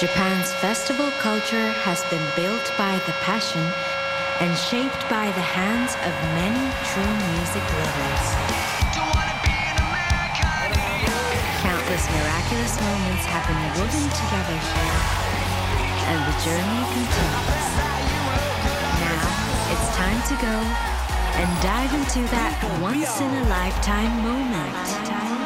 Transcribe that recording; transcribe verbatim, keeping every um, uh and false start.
Japan's festival culture has been built by the passion and shaped by the hands of many true music lovers. Countless miraculous moments have been woven together here, and the journey continues. Now, it's time to go and dive into that once-in-a-lifetime moment.